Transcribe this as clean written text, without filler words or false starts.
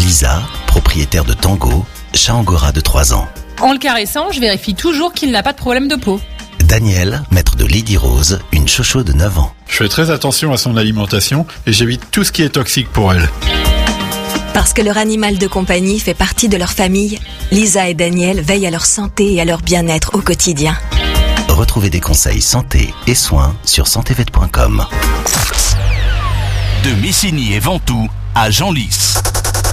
Lisa, propriétaire de Tango, chat angora de 3 ans. En le caressant, je vérifie toujours qu'il n'a pas de problème de peau. Daniel, maître de Lady Rose, une chocho de 9 ans. Je fais très attention à son alimentation et j'évite tout ce qui est toxique pour elle. Parce que leur animal de compagnie fait partie de leur famille, Lisa et Daniel veillent à leur santé et à leur bien-être au quotidien. Retrouvez des conseils santé et soins sur santévet.com. De Messigny et Ventoux à Genlis.